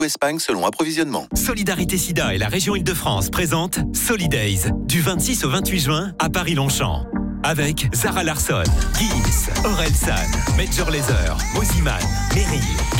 Espagne selon approvisionnement. Solidarité Sida et la région Île-de-France présentent Solidays du 26 au 28 juin à Paris-Longchamp. Avec Zara Larsson, Gims, Orelsan, Major Lazer, Moziman, Meryl,